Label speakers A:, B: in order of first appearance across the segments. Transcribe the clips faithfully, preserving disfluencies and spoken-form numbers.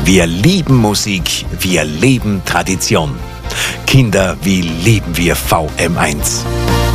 A: Wir lieben Musik, wir leben Tradition. Kinder, wie lieben wir V M eins.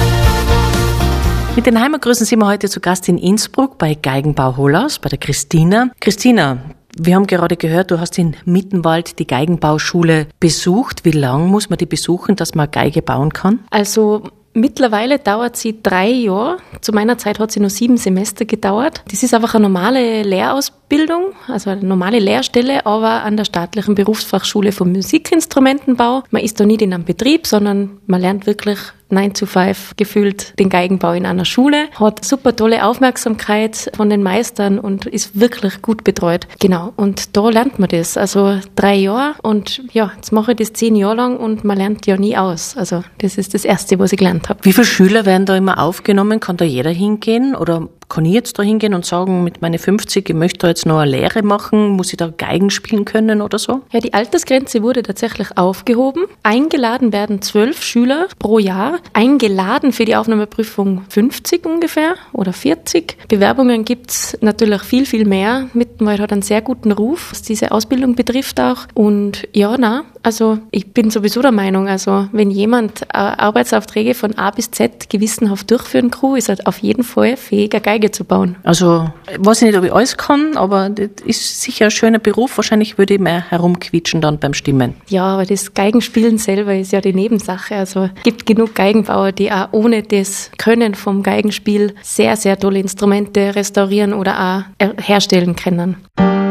B: Mit den Heimatgrüßen sind wir heute zu Gast in Innsbruck bei Geigenbau Hollaus, bei der Christina. Christina, wir haben gerade gehört, du hast in Mittenwald die Geigenbauschule besucht. Wie lange muss man die besuchen, dass man Geige bauen kann?
C: Also mittlerweile dauert sie drei Jahre. Zu meiner Zeit hat sie nur sieben Semester gedauert. Das ist einfach eine normale Lehrausbildung, also eine normale Lehrstelle, aber an der staatlichen Berufsfachschule für Musikinstrumentenbau. Man ist da nicht in einem Betrieb, sondern man lernt wirklich nine to five gefühlt den Geigenbau in einer Schule, hat super tolle Aufmerksamkeit von den Meistern und ist wirklich gut betreut. Genau, und da lernt man das. Also drei Jahre und ja, jetzt mache ich das zehn Jahre lang und man lernt ja nie aus. Also das ist das Erste, was ich gelernt habe.
B: Wie viele Schüler werden da immer aufgenommen? Kann da jeder hingehen oder kann ich jetzt da hingehen und sagen, mit meinen fünfzig, ich möchte da jetzt noch eine Lehre machen, muss ich da Geigen spielen können oder so?
C: Ja, die Altersgrenze wurde tatsächlich aufgehoben. Eingeladen werden zwölf Schüler pro Jahr. Eingeladen für die Aufnahmeprüfung fünfzig ungefähr oder vierzig. Bewerbungen gibt's natürlich viel, viel mehr. Mittenwald hat einen sehr guten Ruf, was diese Ausbildung betrifft auch. Und ja, na, also ich bin sowieso der Meinung, also wenn jemand äh, Arbeitsaufträge von A bis Z gewissenhaft durchführen kann, ist er auf jeden Fall fähig, eine Geige zu bauen.
B: Also, ich weiß nicht, ob ich alles kann, aber das ist sicher ein schöner Beruf. Wahrscheinlich würde ich mehr herumquietschen dann beim Stimmen.
C: Ja, aber das Geigenspielen selber ist ja die Nebensache. Also, es gibt genug Geigenbauer, die auch ohne das Können vom Geigenspiel sehr, sehr tolle Instrumente restaurieren oder auch herstellen können.